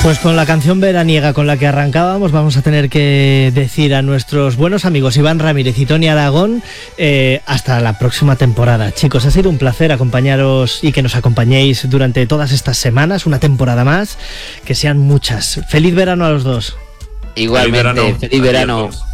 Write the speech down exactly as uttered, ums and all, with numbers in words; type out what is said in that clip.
Pues con la canción veraniega con la que arrancábamos vamos a tener que decir a nuestros buenos amigos Iván Ramírez y Tony Aragón eh, hasta la próxima temporada. Chicos, ha sido un placer acompañaros y que nos acompañéis durante todas estas semanas, una temporada más, que sean muchas. Feliz verano a los dos. Igualmente, feliz verano. Feliz verano.